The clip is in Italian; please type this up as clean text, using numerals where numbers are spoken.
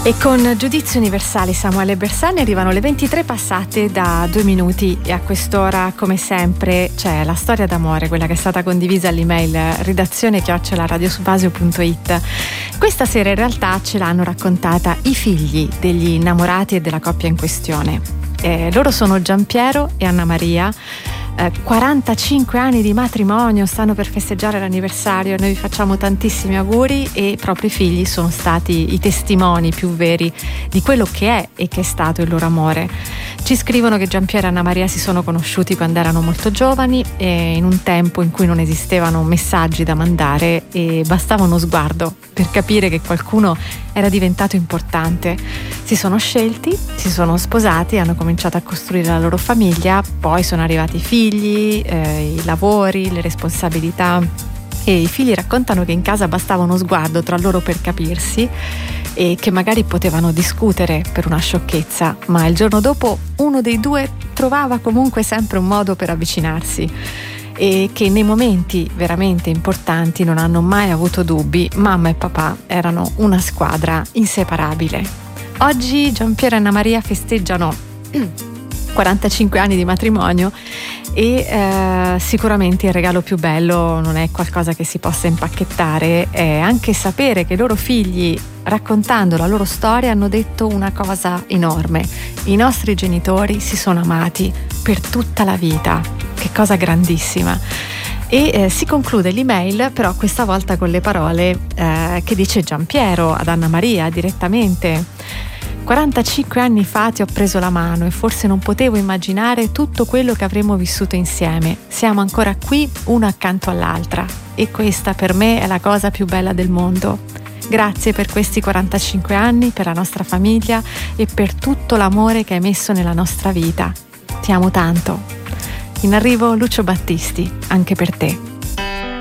E con Giudizio Universale Samuele Bersani arrivano le 23 passate da 2 minuti e a quest'ora, come sempre, c'è la storia d'amore, quella che è stata condivisa all'email redazione@radiosubasio.it. Questa sera in realtà ce l'hanno raccontata i figli degli innamorati e della coppia in questione. Loro sono Giampiero e Anna Maria. 45 anni di matrimonio, stanno per festeggiare l'anniversario. Noi vi facciamo tantissimi auguri e proprio i figli sono stati i testimoni più veri di quello che è e che è stato il loro amore. Ci scrivono che Giampiero e Anna Maria si sono conosciuti quando erano molto giovani e in un tempo in cui non esistevano messaggi da mandare e bastava uno sguardo per capire che qualcuno era diventato importante. Si sono scelti, si sono sposati, hanno cominciato a costruire la loro famiglia, poi sono arrivati i figli, i lavori, le responsabilità, e i figli raccontano che in casa bastava uno sguardo tra loro per capirsi e che magari potevano discutere per una sciocchezza, ma il giorno dopo uno dei due trovava comunque sempre un modo per avvicinarsi e che nei momenti veramente importanti non hanno mai avuto dubbi. Mamma e papà erano una squadra inseparabile. Oggi Giampiero e Anna Maria festeggiano 45 anni di matrimonio e sicuramente il regalo più bello non è qualcosa che si possa impacchettare, è anche sapere che i loro figli, raccontando la loro storia, hanno detto una cosa enorme: i nostri genitori si sono amati per tutta la vita. Che cosa grandissima. E si conclude l'email però questa volta con le parole che dice Giampiero ad Anna Maria direttamente: 45 anni fa ti ho preso la mano e forse non potevo immaginare tutto quello che avremmo vissuto insieme. Siamo ancora qui una accanto all'altra e questa per me è la cosa più bella del mondo. Grazie per questi 45 anni, per la nostra famiglia e per tutto l'amore che hai messo nella nostra vita. Ti amo tanto. In arrivo Lucio Battisti, anche per te.